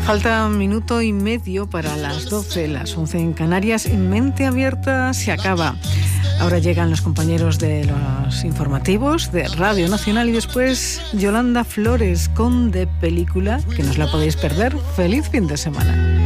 Falta un minuto y medio para las 12, las 11 en Canarias. Mente Abierta se acaba. Ahora llegan los compañeros de los informativos de Radio Nacional y después Yolanda Flores con De Película, que no os la podéis perder. ¡Feliz fin de semana!